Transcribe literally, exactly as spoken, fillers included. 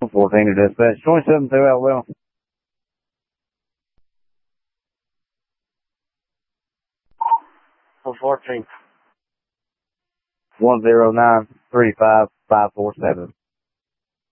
fourteen to dispatch. twenty-seven two out well. fourteen. one zero nine three five five four seven.